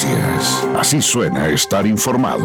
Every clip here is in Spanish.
Noticias. Así suena estar informado.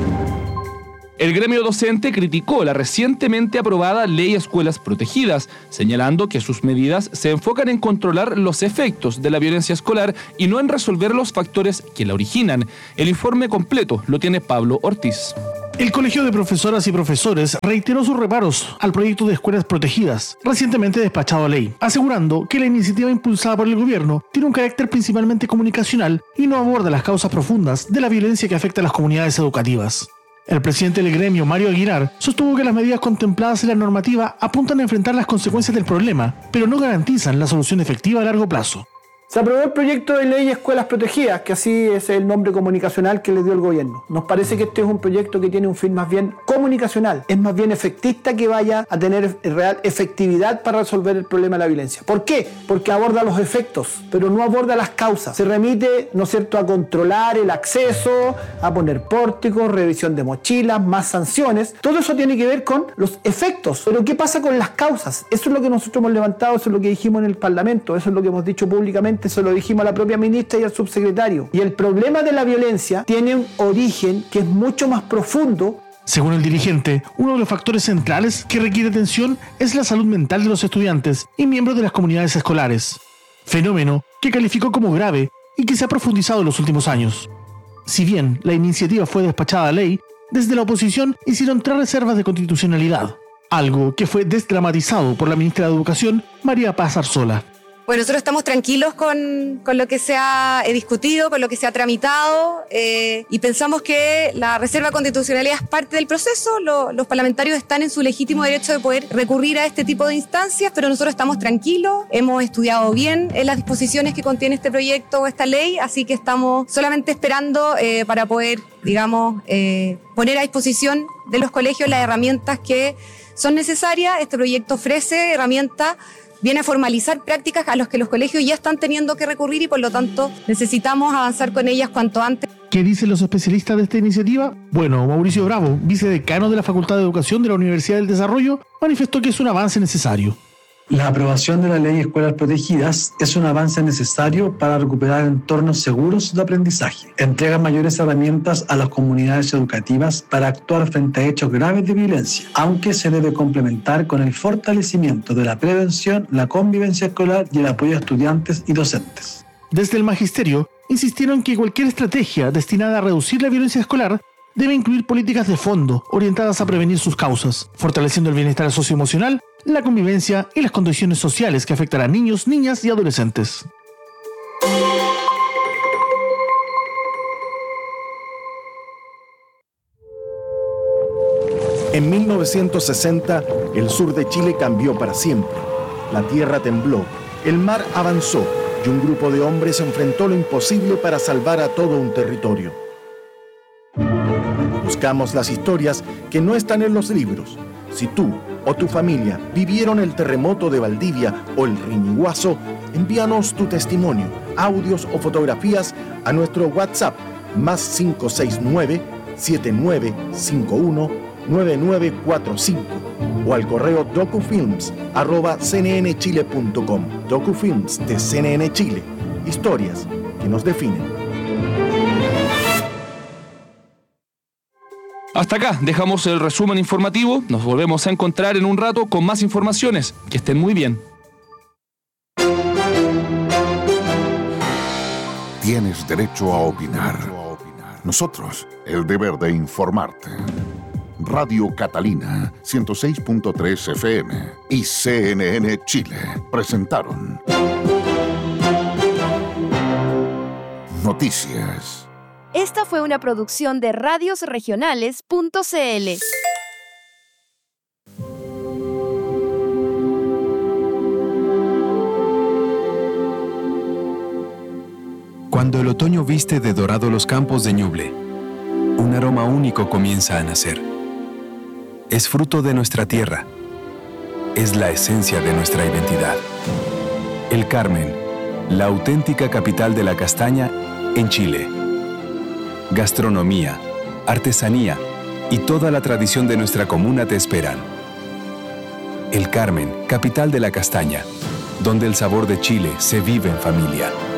El gremio docente criticó la recientemente aprobada Ley Escuelas Protegidas, señalando que sus medidas se enfocan en controlar los efectos de la violencia escolar y no en resolver los factores que la originan. El informe completo lo tiene Pablo Ortiz. El Colegio de Profesoras y Profesores reiteró sus reparos al proyecto de escuelas protegidas, recientemente despachado a ley, asegurando que la iniciativa impulsada por el gobierno tiene un carácter principalmente comunicacional y no aborda las causas profundas de la violencia que afecta a las comunidades educativas. El presidente del gremio, Mario Aguilar, sostuvo que las medidas contempladas en la normativa apuntan a enfrentar las consecuencias del problema, pero no garantizan la solución efectiva a largo plazo. Se aprobó el proyecto de ley Escuelas Protegidas, que así es el nombre comunicacional que le dio el gobierno. Nos parece que este es un proyecto que tiene un fin más bien comunicacional, es más bien efectista que vaya a tener real efectividad para resolver el problema de la violencia. ¿Por qué? Porque aborda los efectos, pero no aborda las causas. Se remite, ¿no es cierto?, a controlar el acceso, a poner pórticos, revisión de mochilas, más sanciones. Todo eso tiene que ver con los efectos. Pero ¿qué pasa con las causas? Eso es lo que nosotros hemos levantado, eso es lo que dijimos en el Parlamento, eso es lo que hemos dicho públicamente. Eso lo dijimos a la propia ministra y al subsecretario. Y el problema de la violencia tiene un origen que es mucho más profundo. Según el dirigente, uno de los factores centrales que requiere atención es la salud mental de los estudiantes y miembros de las comunidades escolares. Fenómeno que calificó como grave y que se ha profundizado en los últimos años. Si bien la iniciativa fue despachada a ley, desde la oposición hicieron 3 reservas de constitucionalidad, algo que fue desdramatizado por la ministra de Educación, María Paz Arzola. Bueno, nosotros estamos tranquilos con lo que se ha discutido, con lo que se ha tramitado y pensamos que la reserva constitucionalidad es parte del proceso. Los parlamentarios están en su legítimo derecho de poder recurrir a este tipo de instancias, pero nosotros estamos tranquilos, hemos estudiado bien las disposiciones que contiene este proyecto o esta ley, así que estamos solamente esperando para poder, digamos, poner a disposición de los colegios las herramientas que son necesarias. Este proyecto ofrece herramientas, viene a formalizar prácticas a las que los colegios ya están teniendo que recurrir y por lo tanto necesitamos avanzar con ellas cuanto antes. ¿Qué dicen los especialistas de esta iniciativa? Bueno, Mauricio Bravo, vicedecano de la Facultad de Educación de la Universidad del Desarrollo, manifestó que es un avance necesario. La aprobación de la Ley Escuelas Protegidas es un avance necesario para recuperar entornos seguros de aprendizaje. Entrega mayores herramientas a las comunidades educativas para actuar frente a hechos graves de violencia, aunque se debe complementar con el fortalecimiento de la prevención, la convivencia escolar y el apoyo a estudiantes y docentes. Desde el magisterio, insistieron que cualquier estrategia destinada a reducir la violencia escolar debe incluir políticas de fondo orientadas a prevenir sus causas, fortaleciendo el bienestar socioemocional, la convivencia y las condiciones sociales que afectan a niños, niñas y adolescentes. En 1960, el sur de Chile cambió para siempre. La tierra tembló, el mar avanzó y un grupo de hombres enfrentó lo imposible para salvar a todo un territorio. Buscamos las historias que no están en los libros. Si tú o tu familia vivieron el terremoto de Valdivia o el Riñiguazo, envíanos tu testimonio, audios o fotografías a nuestro WhatsApp más 569-7951-9945 o al correo docufilms@cnnchile.com. Docufilms de CNN Chile. Historias que nos definen. Hasta acá dejamos el resumen informativo. Nos volvemos a encontrar en un rato con más informaciones. Que estén muy bien. Tienes derecho a opinar. Nosotros, el deber de informarte. Radio Catalina, 106.3 FM y CNN Chile presentaron Noticias. Esta fue una producción de radiosregionales.cl. Cuando el otoño viste de dorado los campos de Ñuble, un aroma único comienza a nacer. Es fruto de nuestra tierra. Es la esencia de nuestra identidad. El Carmen, la auténtica capital de la castaña en Chile. Gastronomía, artesanía y toda la tradición de nuestra comuna te esperan. El Carmen, capital de la castaña, donde el sabor de Chile se vive en familia.